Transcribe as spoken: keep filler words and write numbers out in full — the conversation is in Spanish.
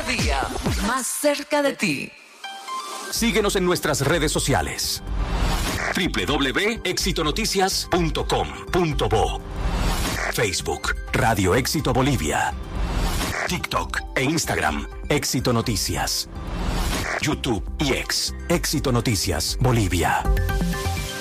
día, más cerca de ti. Síguenos en nuestras redes sociales. doble u doble u doble u punto éxito noticias punto com punto bo, Facebook, Radio Éxito Bolivia, TikTok e Instagram, Éxito Noticias, YouTube y X, Éxito Noticias Bolivia.